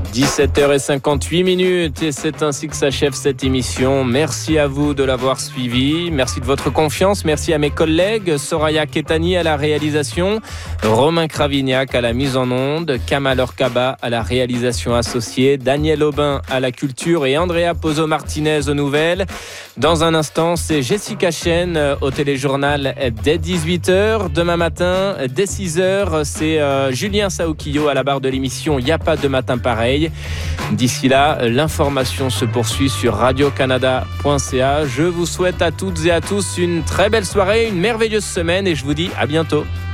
17h58 et c'est ainsi que s'achève cette émission. Merci à vous de l'avoir suivi. Merci de votre confiance. Merci à mes collègues Soraya Ketani à la réalisation, Romain Cravignac à la mise en onde, Kamal Orkaba à la réalisation associée, Daniel Aubin à la culture et Andrea Pozo-Martinez aux nouvelles. Dans un instant, c'est Jessica Chen au téléjournal dès 18h. Demain matin, dès 6h, c'est Julien Saoukillo à la barre de l'émission Y a pas de matin pareil. D'ici là, l'information se poursuit sur radiocanada.ca. Je vous souhaite à toutes et à tous une très belle soirée, une merveilleuse semaine et je vous dis à bientôt.